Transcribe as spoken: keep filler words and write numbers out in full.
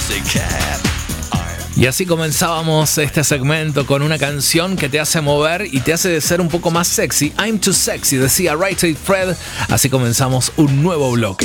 Y así comenzábamos este segmento con una canción que te hace mover y te hace ser un poco más sexy. I'm too sexy, decía Right Said Fred. Así comenzamos un nuevo bloque.